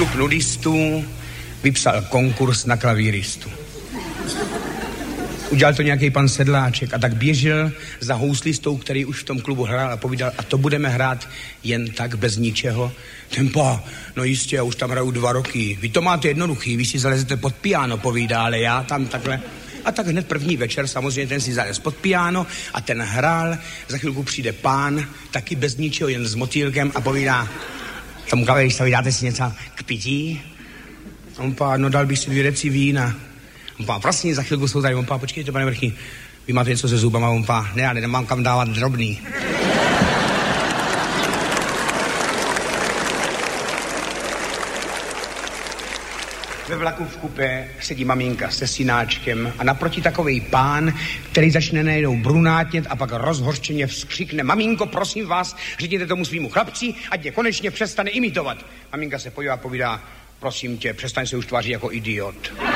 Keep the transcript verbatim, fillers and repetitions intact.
Klub nudistů vypsal konkurs na klavíristu. Udělal to nějaký pan Sedláček a tak běžel za houslistou, který už v tom klubu hrál a povídal, a to budeme hrát jen tak, bez ničeho. Tempa, no jistě, já už tam hraju dva roky. Vy to máte jednoduchý, vy si zalezete pod piano, povídá, ale já tam takhle. A tak hned první večer, samozřejmě ten si zalez pod piano a ten hrál. Za chvilku přijde pán, taky bez ničeho, jen s motýlkem a povídá, tomu klaviristovi dáte si něco k pití? On pá, no dal bych si dvě deci vína. On pá, prosím, za chvilku jsou tady. On pá, počkejte, pane Vrchní, vy máte něco se zubama? On pá, ne, já nemám kam dávat drobný. Ve vlaku v kupé sedí maminka se synáčkem a naproti takovej pán, který začne najednou brunátnět a pak rozhořčeně vzkřikne: maminko, prosím vás, řekněte tomu svýmu chlapci, ať mě konečně přestane imitovat. Maminka se podívá a povídá: prosím tě, přestaň se už tvářit jako idiot.